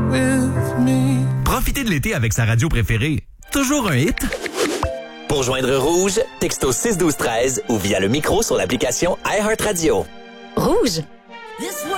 with me. Profitez de l'été avec sa radio préférée. Toujours un hit. Pour joindre Rouge, texto 61213 ou via le micro sur l'application iHeartRadio. Rouge.